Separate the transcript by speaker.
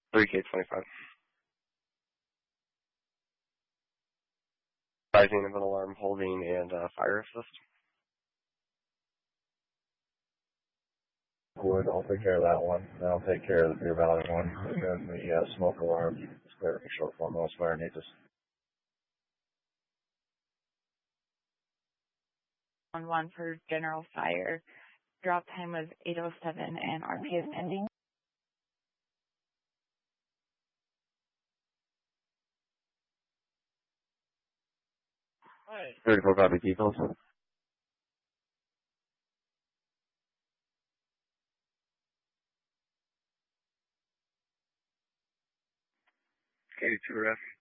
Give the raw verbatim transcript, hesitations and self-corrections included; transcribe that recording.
Speaker 1: three K twenty-five. Rising of an alarm, holding, and uh, fire assist.
Speaker 2: Wood, I'll take care of that one. Then I'll take care of the Beer Valley one. Then the uh, smoke alarm. It's clear for short form. Most fire needs us.
Speaker 3: On one for general fire. Drop time was eight oh seven and R P is pending.
Speaker 1: thirty-four copy details. eighty-two ref.